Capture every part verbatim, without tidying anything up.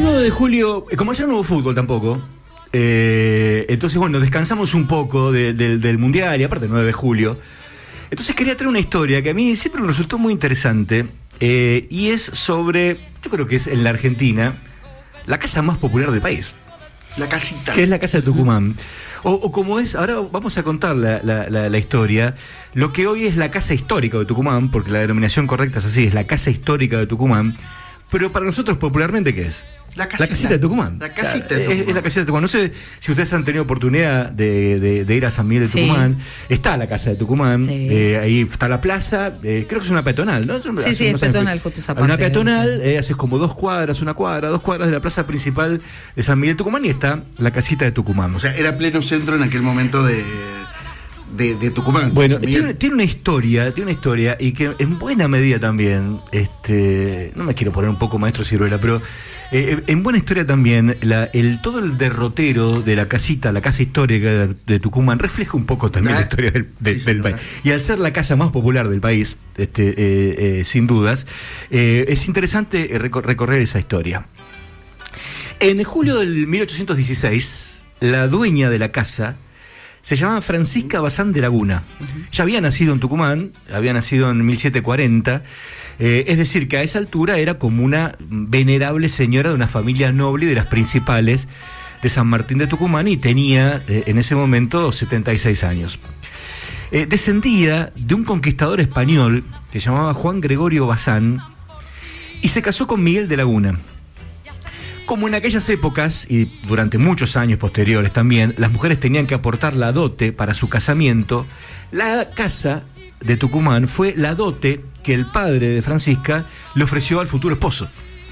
nueve de julio, como ayer no hubo fútbol tampoco, eh, entonces bueno, descansamos un poco de, de, del Mundial y aparte el nueve de julio. Entonces quería traer una historia que a mí siempre me resultó muy interesante, eh, y es sobre, yo creo que es en la Argentina, la casa más popular del país. La casita. Que es la casa de Tucumán. O, o como es, ahora vamos a contar la, la, la, la historia, lo que hoy es la casa histórica de Tucumán, porque la denominación correcta es así, es la casa histórica de Tucumán, pero para nosotros popularmente, ¿qué es? La casita, la casita de Tucumán. La casita de Tucumán. Es, es la casita de Tucumán. No sé si ustedes han tenido oportunidad de, de, de ir a San Miguel de sí. Tucumán. Está la casa de Tucumán. Sí. Eh, ahí está la plaza. Eh, creo que es una peatonal, ¿no? Sí, Hace sí, es peatonal, justo esa parte. Una peatonal, eh, haces como dos cuadras, una cuadra, dos cuadras de la plaza principal de San Miguel de Tucumán y está la casita de Tucumán. O sea, era pleno centro en aquel momento de... De, de Tucumán. Bueno, tiene, tiene una historia, tiene una historia y que en buena medida también, este, no me quiero poner un poco maestro Ciruela, pero eh, en buena historia también, la, el todo el derrotero de la casita, la casa histórica de, de Tucumán, refleja un poco también ah, la historia del, de, sí, del sí, país. Y al ser la casa más popular del país, este, eh, eh, sin dudas, eh, es interesante recor- recorrer esa historia. En julio del mil ochocientos dieciséis, la dueña de la casa se llamaba Francisca Bazán de Laguna. Uh-huh. Ya había nacido en Tucumán, había nacido en mil setecientos cuarenta, eh, es decir, que a esa altura era como una venerable señora de una familia noble y de las principales de San Martín de Tucumán y tenía eh, en ese momento setenta y seis años. Eh, descendía de un conquistador español que se llamaba Juan Gregorio Bazán y se casó con Miguel de Laguna. Como en aquellas épocas, y durante muchos años posteriores también, las mujeres tenían que aportar la dote para su casamiento, la casa de Tucumán fue la dote que el padre de Francisca le ofreció al futuro esposo.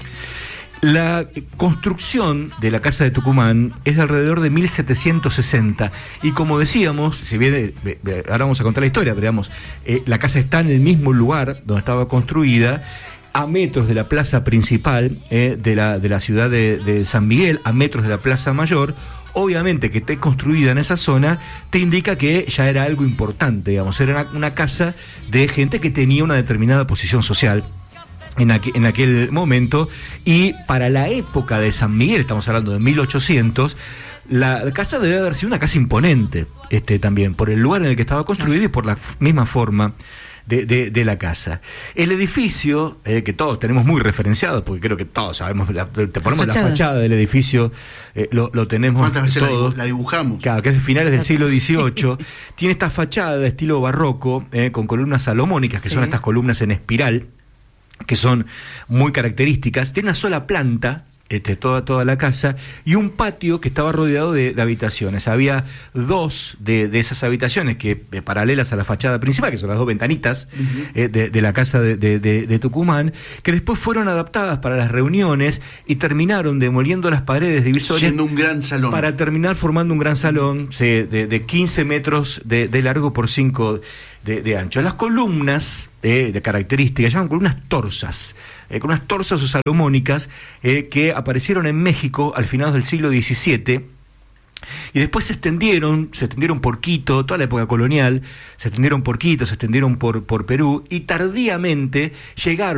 La construcción de la casa de Tucumán es de alrededor de mil setecientos sesenta, y como decíamos, si bien ahora vamos a contar la historia, pero digamos, eh, la casa está en el mismo lugar donde estaba construida, a metros de la plaza principal eh, de, la, de la ciudad de, de San Miguel, a metros de la Plaza Mayor. Obviamente que esté construida en esa zona te indica que ya era algo importante, digamos, era una, una casa de gente que tenía una determinada posición social en, aqu- en aquel momento, y para la época de San Miguel, estamos hablando de mil ochocientos, la casa debe haber sido una casa imponente, este, también, por el lugar en el que estaba construida y por la f- misma forma De, de, de la casa. El edificio, eh, que todos tenemos muy referenciado, porque creo que todos sabemos, la, te ponemos la fachada, la fachada del edificio, eh, lo, lo tenemos ¿Cuántas veces todos. La dibujamos? Claro, que es de finales del siglo dieciocho. Tiene esta fachada de estilo barroco, eh, con columnas salomónicas, que sí. son estas columnas en espiral, que son muy características. Tiene una sola planta, Este, toda, toda la casa, y un patio que estaba rodeado de, de habitaciones. Había dos de, de esas habitaciones que eh, paralelas a la fachada principal, que son las dos ventanitas uh-huh. eh, de, de la casa de, de, de, de Tucumán, que después fueron adaptadas para las reuniones y terminaron demoliendo las paredes divisorias. Siendo un gran salón. Para terminar formando un gran salón sí, de, de quince metros de, de largo por cinco de, de ancho. Las columnas eh, de características llaman columnas torsas. Eh, con unas torsas o salomónicas eh, que aparecieron en México al final del siglo diecisiete y después se extendieron, se extendieron por Quito, toda la época colonial, se extendieron por Quito, se extendieron por, por Perú y tardíamente llegaron